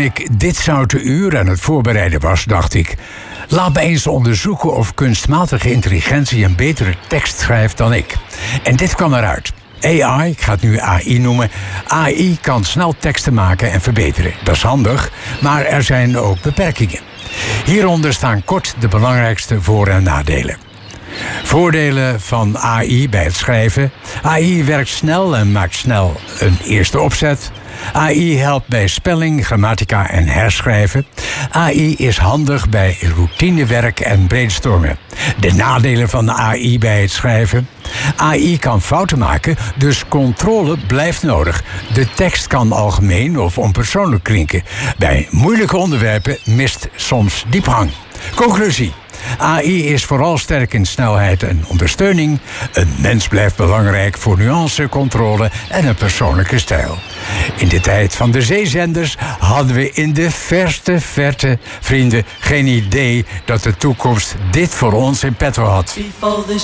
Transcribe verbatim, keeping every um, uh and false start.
ik dit zoute uur aan het voorbereiden was, dacht ik... laat me eens onderzoeken of kunstmatige intelligentie een betere tekst schrijft dan ik. En dit kwam eruit. A I, ik ga het nu A I noemen. A I kan snel teksten maken en verbeteren. Dat is handig, maar er zijn ook beperkingen. Hieronder staan kort de belangrijkste voor- en nadelen. Voordelen van A I bij het schrijven. A I werkt snel en maakt snel een eerste opzet. A I helpt bij spelling, grammatica en herschrijven. A I is handig bij routinewerk en brainstormen. De nadelen van A I bij het schrijven. A I kan fouten maken, dus controle blijft nodig. De tekst kan algemeen of onpersoonlijk klinken. Bij moeilijke onderwerpen mist soms diepgang. Conclusie. A I is vooral sterk in snelheid en ondersteuning. Een mens blijft belangrijk voor nuance, controle en een persoonlijke stijl. In de tijd van de zeezenders hadden we in de verste verte, vrienden, geen idee dat de toekomst dit voor ons in petto had. Before the